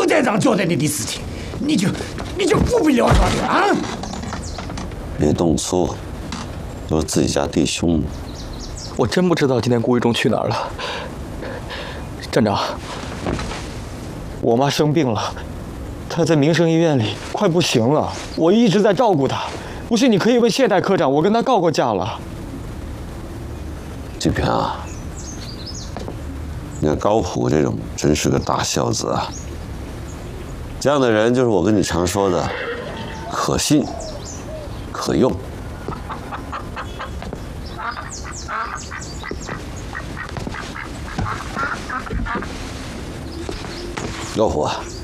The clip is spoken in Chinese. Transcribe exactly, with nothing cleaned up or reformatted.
站长交代你的事情，你就你就不必了他的啊！ 别动粗，都是自己家弟兄。 我真不知道今天顾一中去哪儿了。站长，我妈生病了，她在民生医院里快不行了，我一直在照顾她。不信你可以问谢代科长，我跟他告过假了。 金平啊，你看高虎这种真是个大孝子啊。这样的人就是我跟你常说的，可信、可用。高虎啊，